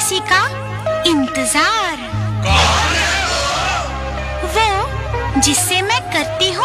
किसी का इंतजार। कौन है वो जिससे मैं करती